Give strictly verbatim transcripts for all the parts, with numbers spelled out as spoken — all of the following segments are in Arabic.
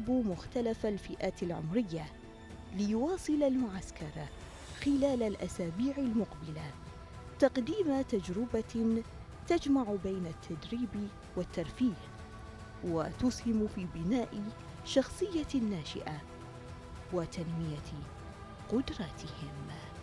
يخاطب مختلف الفئات العمرية ليواصل المعسكر خلال الأسابيع المقبلة تقديم تجربة تجمع بين التدريب والترفيه وتسهم في بناء شخصية ناشئة وتنمية قدراتهم.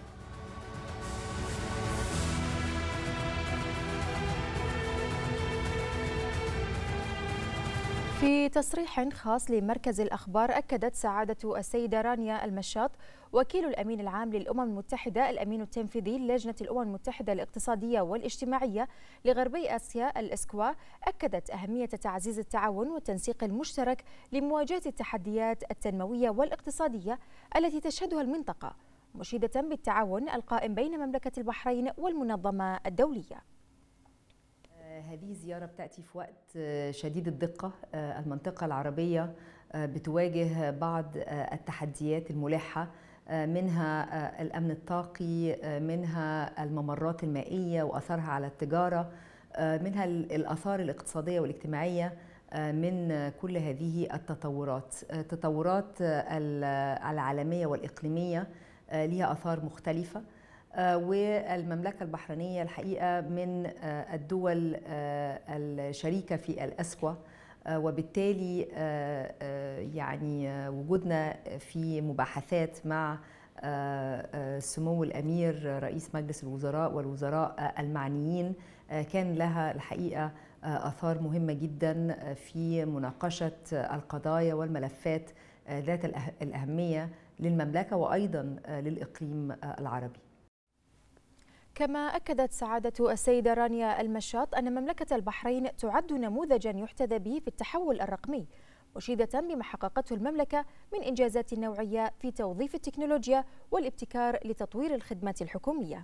في تصريح خاص لمركز الأخبار، أكدت سعادة السيدة رانيا المشاط وكيل الأمين العام للأمم المتحدة الأمين التنفيذي للجنة الأمم المتحدة الاقتصادية والاجتماعية لغربي آسيا الإسكوا، أكدت أهمية تعزيز التعاون والتنسيق المشترك لمواجهة التحديات التنموية والاقتصادية التي تشهدها المنطقة، مشيدة بالتعاون القائم بين مملكة البحرين والمنظمة الدولية. هذه الزيارة بتأتي في وقت شديد الدقة. المنطقة العربية بتواجه بعض التحديات الملحة، منها الأمن الطاقي، منها الممرات المائية وأثرها على التجارة، منها الآثار الاقتصادية والاجتماعية من كل هذه التطورات. التطورات العالمية والإقليمية لها آثار مختلفة، والمملكة البحرينية الحقيقة من الدول الشريكة في الأسكوا، وبالتالي يعني وجودنا في مباحثات مع سمو الأمير رئيس مجلس الوزراء والوزراء المعنيين كان لها الحقيقة آثار مهمة جدا في مناقشة القضايا والملفات ذات الأهمية للمملكة وأيضا للإقليم العربي. كما أكدت سعادة السيدة رانيا المشاط أن مملكة البحرين تعد نموذجا يحتذى به في التحول الرقمي، مشيدة بما حققته المملكة من إنجازات نوعية في توظيف التكنولوجيا والابتكار لتطوير الخدمات الحكومية.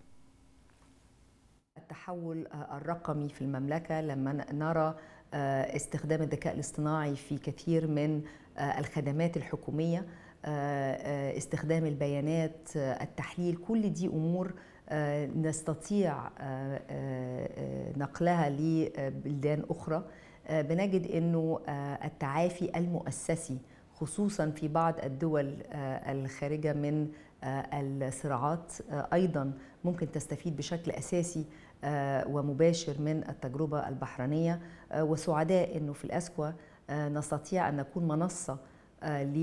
التحول الرقمي في المملكة لما نرى استخدام الذكاء الاصطناعي في كثير من الخدمات الحكومية، استخدام البيانات، التحليل، كل دي أمور نستطيع نقلها لبلدان أخرى. بنجد أنه التعافي المؤسسي خصوصا في بعض الدول الخارجة من الصراعات أيضا ممكن تستفيد بشكل أساسي ومباشر من التجربة البحرينية، وسعداء أنه في الأسكوا نستطيع أن نكون منصة ل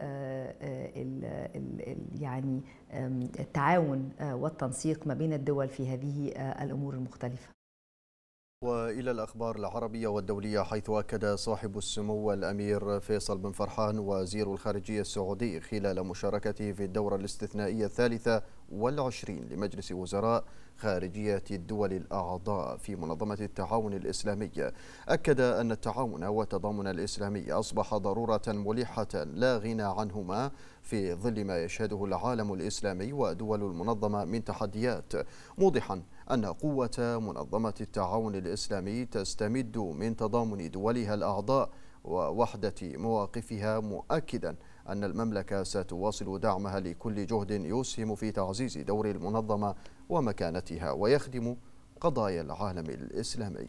يعني التعاون والتنسيق ما بين الدول في هذه الأمور المختلفة. وإلى الأخبار العربية والدولية، حيث أكد صاحب السمو الأمير فيصل بن فرحان وزير الخارجية السعودي خلال مشاركته في الدورة الاستثنائية الثالثة والعشرين لمجلس وزراء خارجية الدول الأعضاء في منظمة التعاون الإسلامي، أكد أن التعاون والتضامن الإسلامي أصبح ضرورة ملحة لا غنى عنهما في ظل ما يشهده العالم الإسلامي ودول المنظمة من تحديات، موضحا أن قوة منظمة التعاون الإسلامي تستمد من تضامن دولها الأعضاء ووحدة مواقفها، مؤكدا أن المملكة ستواصل دعمها لكل جهد يسهم في تعزيز دور المنظمة ومكانتها ويخدم قضايا العالم الإسلامي.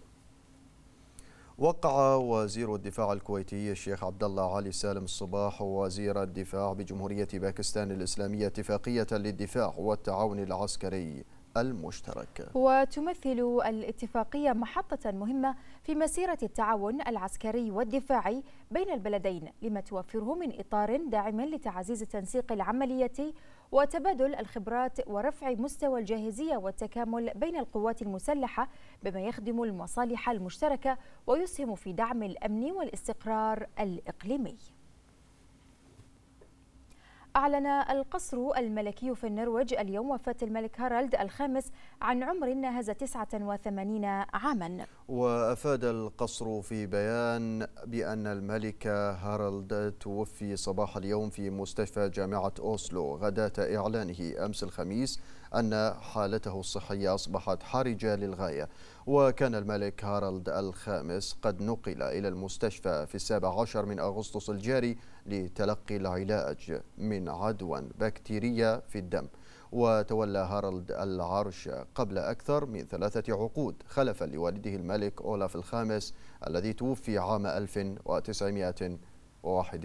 وقع وزير الدفاع الكويتي الشيخ عبد الله علي سالم الصباح وزير الدفاع بجمهورية باكستان الإسلامية اتفاقية للدفاع والتعاون العسكري المشترك. وتمثل الاتفاقية محطة مهمة في مسيرة التعاون العسكري والدفاعي بين البلدين، لما توفره من إطار داعم لتعزيز التنسيق العملياتي وتبادل الخبرات ورفع مستوى الجاهزية والتكامل بين القوات المسلحة، بما يخدم المصالح المشتركة ويسهم في دعم الأمن والاستقرار الإقليمي. أعلن القصر الملكي في النرويج اليوم وفاة الملك هارالد الخامس عن عمر ناهز تسعة وثمانين عاما. وأفاد القصر في بيان بأن الملك هارالد توفي صباح اليوم في مستشفى جامعة أوسلو غداة إعلانه أمس الخميس أن حالته الصحية أصبحت حرجة للغاية. وكان الملك هارالد الخامس قد نقل إلى المستشفى في السابع عشر من أغسطس الجاري لتلقي العلاج من عدوى بكتيرية في الدم. وتولى هارالد العرش قبل أكثر من ثلاثة عقود خلفا لوالده الملك أولاف الخامس الذي توفي عام ألف وتسعمائة وواحد